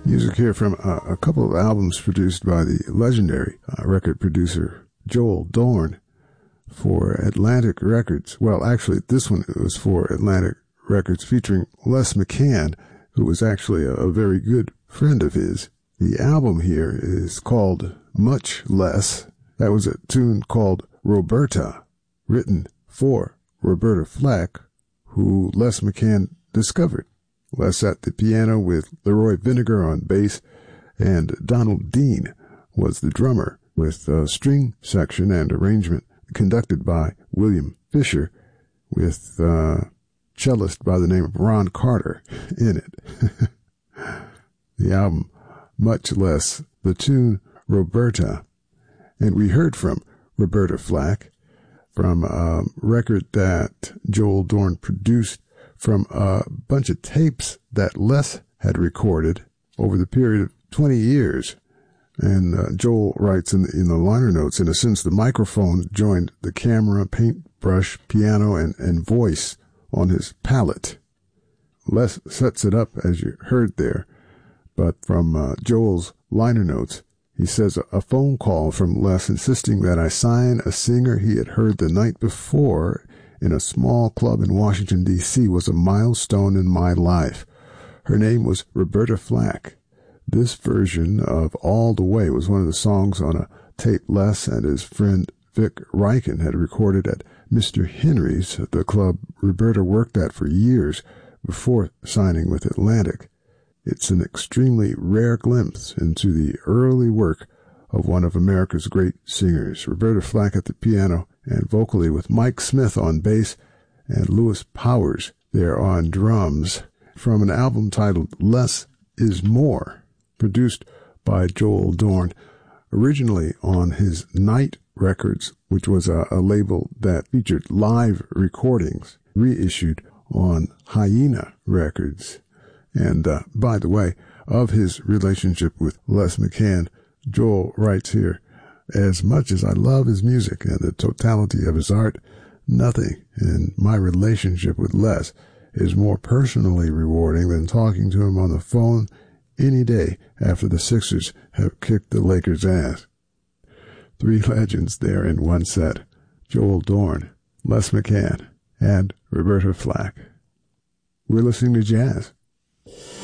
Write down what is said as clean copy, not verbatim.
Music here from a couple of albums produced by the legendary record producer Joel Dorn for Atlantic Records. Well, actually, this one was for Atlantic Records featuring Les McCann, who was actually a very good friend of his. The album here is called Much Less. That was a tune called Roberta, written for Roberta Flack, who Les McCann discovered. Les at the piano with Leroy Vinegar on bass, and Donald Dean was the drummer, with a string section and arrangement conducted by William Fisher, with a cellist by the name of Ron Carter in it. The album, Much Less, the tune Roberta. And we heard from Roberta Flack from a record that Joel Dorn produced from a bunch of tapes that Les had recorded over the period of 20 years. And Joel writes in the liner notes, in a sense, the microphone joined the camera, paintbrush, piano, and voice on his palette. Les sets it up, as you heard there, but from Joel's liner notes, he says, a phone call from Les insisting that I sign a singer he had heard the night before in a small club in Washington, D.C. was a milestone in my life. Her name was Roberta Flack. This version of All the Way was one of the songs on a tape Les and his friend Vic Riken had recorded at Mr. Henry's, the club Roberta worked at for years before signing with Atlantic. It's an extremely rare glimpse into the early work of one of America's great singers, Roberta Flack at the piano and vocally, with Mike Smith on bass and Lewis Powers there on drums, from an album titled Less is More, produced by Joel Dorn, originally on his Night Records, which was a label that featured live recordings, reissued on Hyena Records. And by the way, of his relationship with Les McCann, Joel writes here, as much as I love his music and the totality of his art, nothing in my relationship with Les is more personally rewarding than talking to him on the phone any day after the Sixers have kicked the Lakers' ass. Three legends there in one set: Joel Dorn, Les McCann, and Roberta Flack. We're listening to jazz.